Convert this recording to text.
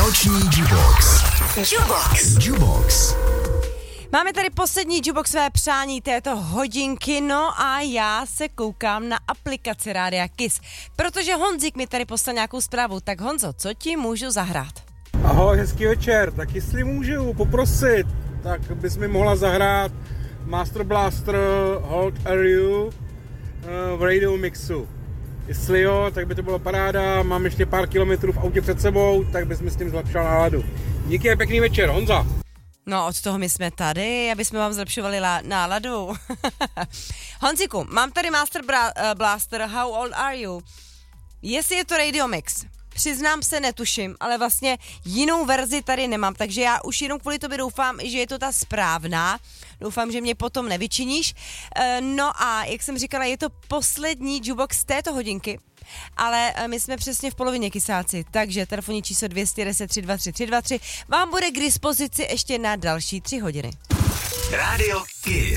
Noční Jukebox. Jukebox. Máme tady poslední jukeboxové přání této hodinky, no a já se koukám na aplikaci Rádia Kiss, protože Honzik mi tady poslal nějakou zprávu. Tak Honzo, co ti můžu zahrát? Ahoj, hezký večer, tak jestli můžu poprosit, tak bys mi mohla zahrát Master Blaster Hold Are You v radio mixu. Jestli jo, tak by to bylo paráda, mám ještě pár kilometrů v autě před sebou, tak bys mi s tím zlepšil náladu. Díky, pěkný večer, Honza. No, od toho my jsme tady, aby jsme vám zlepšovali náladu. Honziku, mám tady Master Blaster, How Old Are You? Jestli je to Radio Mix, přiznám se, netuším, ale vlastně jinou verzi tady nemám, takže já už jenom kvůli tobě doufám, že je to ta správná. Doufám, že mě potom nevyčiníš. No a jak jsem říkala, je to poslední jukebox této hodinky, ale my jsme přesně v polovině, kysáci, takže telefonní číslo 210 323 323 vám bude k dispozici ještě na další 3 hodiny. Radio Kiss.